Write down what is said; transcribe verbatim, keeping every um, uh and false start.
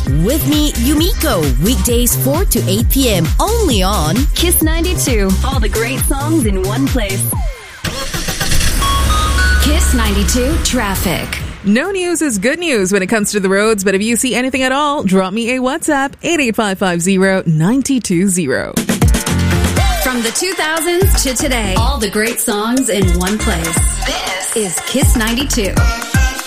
With me, Yumiko. Weekdays four to eight p.m. Only on Kiss ninety-two. All the great songs in one place. Kiss ninety-two Traffic. No news is good news when it comes to the roads, but if you see anything at all, drop me a WhatsApp, eight eight five five zero nine two zero. From the two thousands to today, all the great songs in one place. This is Kiss ninety-two.